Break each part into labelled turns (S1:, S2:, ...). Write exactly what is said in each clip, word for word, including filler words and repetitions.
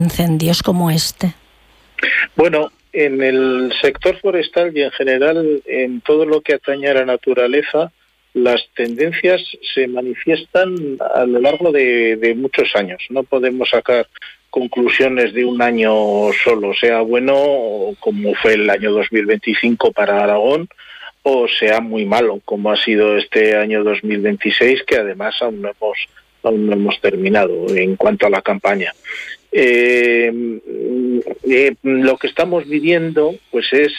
S1: incendios como este?
S2: Bueno, en el sector forestal y en general en todo lo que atañe a la naturaleza, las tendencias se manifiestan a lo largo de, de muchos años. No podemos sacar conclusiones de un año solo, sea bueno como fue el año dos mil veinticinco para Aragón, o sea muy malo como ha sido este año dos mil veintiséis, que además aún no hemos, aún no hemos terminado en cuanto a la campaña. Eh, eh, lo que estamos viviendo pues es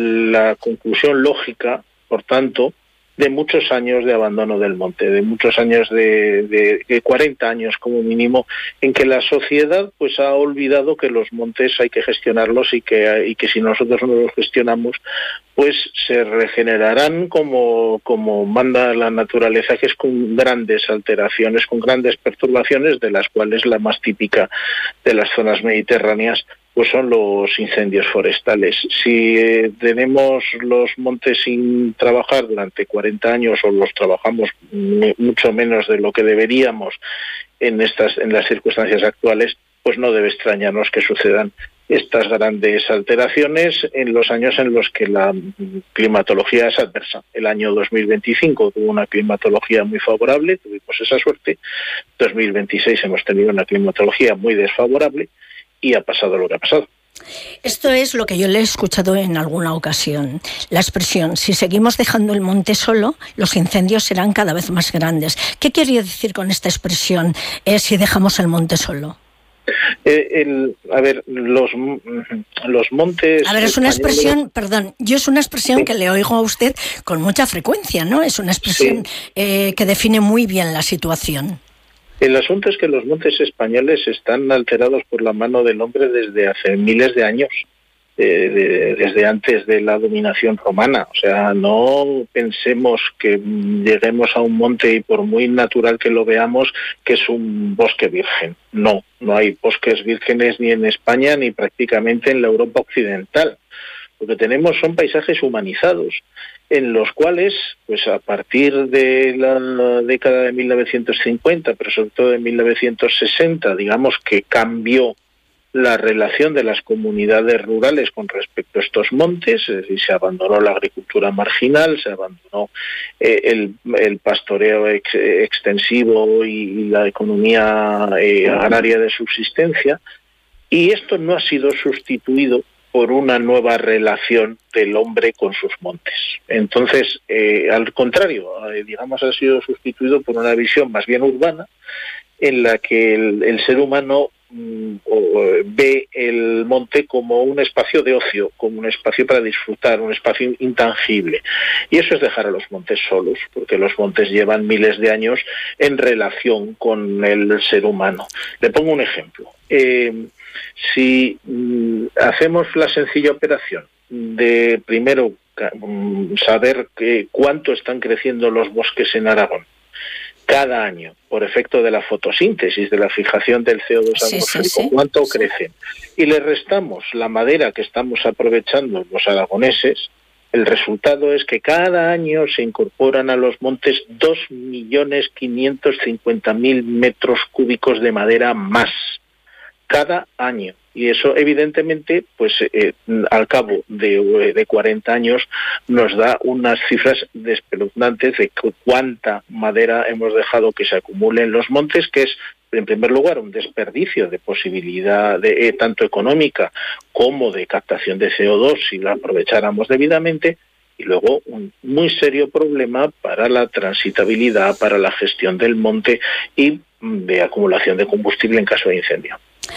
S2: la conclusión lógica, por tanto, de muchos años de abandono del monte, de muchos años de, de, de cuarenta años como mínimo, en que la sociedad pues ha olvidado que los montes hay que gestionarlos y que, y que si nosotros no los gestionamos pues se regenerarán como, como manda la naturaleza, que es con grandes alteraciones, con grandes perturbaciones, de las cuales la más típica de las zonas mediterráneas pues son los incendios forestales. Si eh, tenemos los montes sin trabajar durante cuarenta años, o los trabajamos m- mucho menos de lo que deberíamos en estas en las circunstancias actuales, pues no debe extrañarnos que sucedan estas grandes alteraciones en los años en los que la climatología es adversa. El año dos mil veinticinco tuvo una climatología muy favorable, tuvimos esa suerte. dos mil veintiséis hemos tenido una climatología muy desfavorable y ha pasado lo que ha pasado.
S1: Esto es lo que yo le he escuchado en alguna ocasión. La expresión, si seguimos dejando el monte solo, los incendios serán cada vez más grandes. ¿Qué quería decir con esta expresión, eh, si dejamos el monte solo?
S2: Eh, el, a ver, los, los montes...
S1: A ver, es una expresión, perdón, yo es una expresión sí. que le oigo a usted con mucha frecuencia, ¿no? Es una expresión sí. eh, que define muy bien la situación.
S2: El asunto es que los montes españoles están alterados por la mano del hombre desde hace miles de años, eh, de, desde antes de la dominación romana. O sea, no pensemos que lleguemos a un monte y por muy natural que lo veamos, que es un bosque virgen. No, no hay bosques vírgenes ni en España ni prácticamente en la Europa occidental. Lo que tenemos son paisajes humanizados, en los cuales, pues a partir de la década de mil novecientos cincuenta, pero sobre todo de mil novecientos sesenta, digamos que cambió la relación de las comunidades rurales con respecto a estos montes, es decir, se abandonó la agricultura marginal, se abandonó eh, el, el pastoreo ex, extensivo y, y la economía eh, agraria de subsistencia, y esto no ha sido sustituido por una nueva relación del hombre con sus montes. Entonces, eh, al contrario, eh, digamos, ha sido sustituido por una visión más bien urbana, en la que el, el ser humano mm, o, ve el monte como un espacio de ocio, como un espacio para disfrutar, un espacio intangible. Y eso es dejar a los montes solos, porque los montes llevan miles de años en relación con el ser humano. Le pongo un ejemplo. Eh, Si mm, hacemos la sencilla operación de primero mm, saber que, cuánto están creciendo los bosques en Aragón cada año por efecto de la fotosíntesis, de la fijación del C O dos
S1: sí,
S2: atmosférico,
S1: sí, sí.
S2: cuánto crecen, y le restamos la madera que estamos aprovechando los aragoneses, el resultado es que cada año se incorporan a los montes dos millones quinientos cincuenta mil metros cúbicos de madera más cada año. Y eso, evidentemente, pues eh, al cabo de, de cuarenta años nos da unas cifras despeluznantes de cuánta madera hemos dejado que se acumule en los montes, que es, en primer lugar, un desperdicio de posibilidad de, eh, tanto económica como de captación de C O dos si la aprovecháramos debidamente, y luego un muy serio problema para la transitabilidad, para la gestión del monte y de acumulación de combustible en caso de incendio.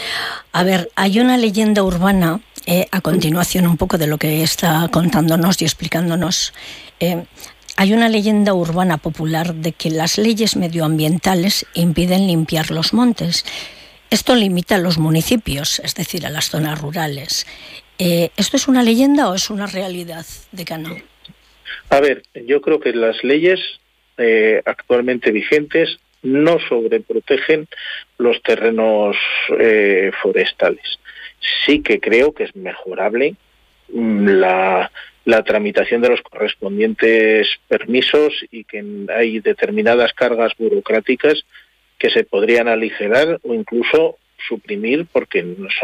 S1: A ver, hay una leyenda urbana, eh, a continuación un poco de lo que está contándonos y explicándonos. Eh, hay una leyenda urbana popular de que las leyes medioambientales impiden limpiar los montes. Esto limita a los municipios, es decir, a las zonas rurales. Eh, ¿Esto es una leyenda o es una realidad, decano?
S2: A ver, yo creo que las leyes eh, actualmente vigentes no sobreprotegen los terrenos eh, forestales. Sí que creo que es mejorable la, la tramitación de los correspondientes permisos y que hay determinadas cargas burocráticas que se podrían aligerar o incluso suprimir porque